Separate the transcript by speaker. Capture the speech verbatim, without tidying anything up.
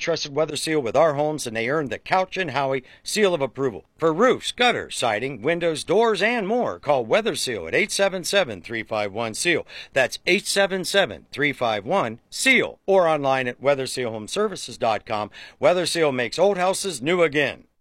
Speaker 1: trusted Weather Seal with our homes, and they earned the Couch and Howie seal of approval. For roofs, gutters, siding, windows, doors, and more, call Weather Seal at eight seven seven, three five one, S E A L. That's eight seven seven, three five one, S E A L. Or online at weather seal home services dot com. Weather Seal makes old houses new again.